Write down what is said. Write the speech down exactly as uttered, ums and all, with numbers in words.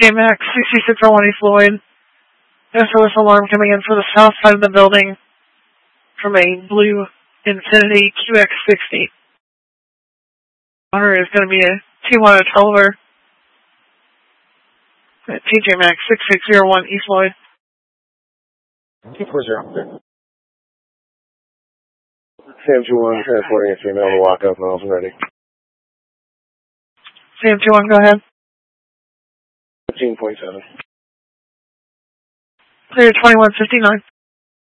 J MAX sixty-six oh one East Lloyd. S O S alarm coming in for the south side of the building from a blue Infiniti Q X sixty. Honor is going to be a T one oh twelve-er at T J MAX sixty-six oh one East Lloyd. T four zero. Sam two one, transporting a female to walk up, miles and ready. Sam two one, go ahead. fifteen point seven. Clear twenty-one fifty-nine.